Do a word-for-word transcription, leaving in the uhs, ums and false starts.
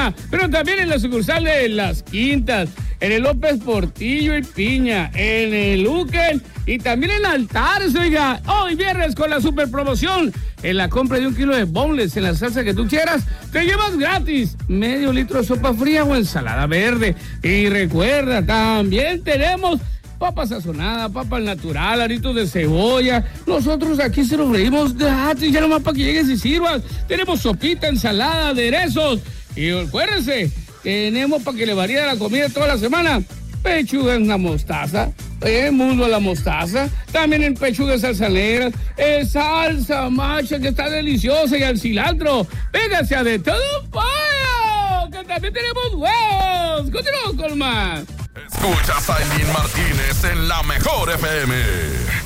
Roma, pero también en la sucursal de Las Quintas, en el López Portillo y Piña, en el Uquen y también en Altares, oiga. Hoy viernes con la super promoción. En la compra de un kilo de boneless en la salsa que tú quieras, te llevas gratis medio litro de sopa fría o ensalada verde. Y recuerda, también tenemos papa sazonada, papa al natural, aritos de cebolla. Nosotros aquí se los reímos gratis, ya nomás para que llegues y sirvas. Tenemos sopita, ensalada, aderezos. Y acuérdense, tenemos para que le varíe la comida toda la semana. Pechuga en la mostaza, eh, muslo a la mostaza, también en pechuga salsa negra, eh, salsa macha que está deliciosa y al cilantro. Véngase a de todo un pollo, que también tenemos huevos. Continuamos con más. Escuchas a Aileen Martínez en La Mejor F M.